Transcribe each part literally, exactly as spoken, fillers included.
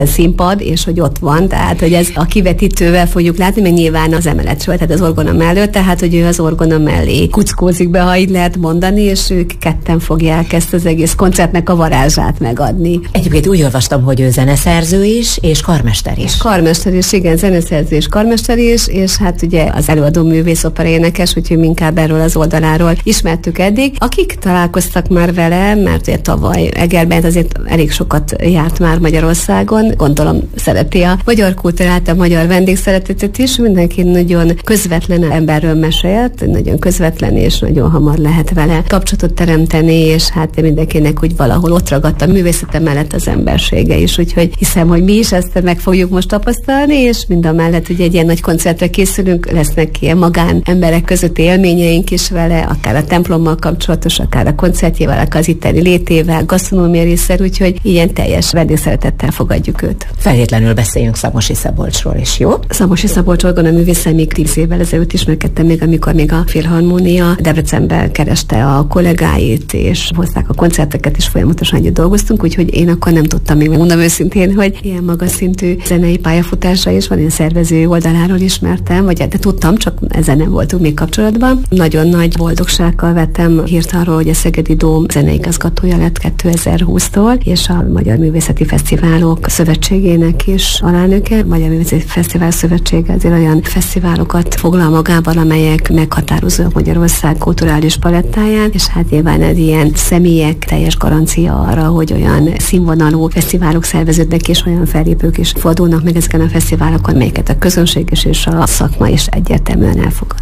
színpad, és hogy ott van, tehát hogy ez a kivetítővel fogjuk látni, mert nyilván az emeletről, tehát az orgona mellett, tehát hogy ő az orgona mellé kuckózik be, ha így lehet mondani, és ők ketten fogják ezt az egész koncertnek a varázsát megadni. Egyébként úgy olvastam, hogy ő zeneszerző is, és karmester is. És karmester is, igen, zeneszerző és karmester is, és hát ugye az előadó művész, opera énekes, úgyhogy inkább erről az oldaláról ismertük eddig. Akik találkoztak már vele, mert ugye tavaly Egerben azért elég sokat járt már Magyarországon, gondolom szereti a magyar kultúrát, a magyar vendégszeretetet is, mindenki nagyon közvetlen emberről mesélt, nagyon közvetlen, és nagyon hamar lehet vele kapcsolatot teremteni, és hát mindenkinek úgy valahol ott ragadt a művészete mellett az embersége is, úgyhogy hiszem, hogy mi is ezt meg fogjuk most tapasztalni, és mindamellett ugye egy ilyen nagy koncertre készülünk, lesznek ilyen magán emberek közötti élményeink is vele, akár a templommal kapcsolatos, akár a koncertjével, akár az itteni létével, gasztronómia részsel, úgyhogy ilyen teljes vendégszeretettel fogadjuk őt. Feltétlenül beszéljünk Szamosi Szabolcsról is, jó? Szamosi Szabolcs orgonaművészel még tíz évvel ezelőtt ismerkedtem még, amikor még a Filharmónia Debrecenben kereste a kollégáit, és hozták a koncerteket, és folyamatosan együtt dolgoztunk, úgyhogy én akkor nem tudtam még megmondom őszintén, hogy ilyen magas szintű zenei pályafutása is van, én szervező oldaláról ismertem, vagy de tudtam, csak ezzel nem voltunk még kapcsolatban. Nagyon nagy boldogsággal vettem hírt arról, hogy a Szegedi Dóm zeneigazgatója lett kétezer-húsztól, és a Magyar Művészeti Fesztiválok Szövetségének is alelnöke. Magyar Művészeti Fesztivál Szövetsége azért olyan fesztiválokat foglal magában, amelyek meghatározóak Magyarország kulturális palettáján, és hát nyilván ez ilyen személyek teljes garancia arra, hogy olyan színvonalú fesztiválok szerveződnek, és olyan fellépők is fordulnak meg ezeken a fesztiválokon, melyeket a közönség is és a szakma is egyértelműen elfogad.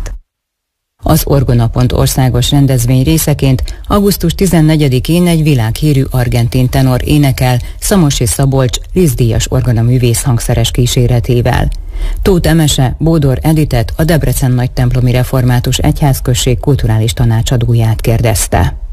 Az Orgona.pont országos rendezvény részeként augusztus tizennegyedikén egy világhírű argentin tenor énekel Szamosi Szabolcs díszdíjas orgonaművész hangszeres kíséretével. Tóth Emese Bódor Editet, a Debrecen Nagytemplomi Református Egyházközség kulturális tanácsadóját kérdezte.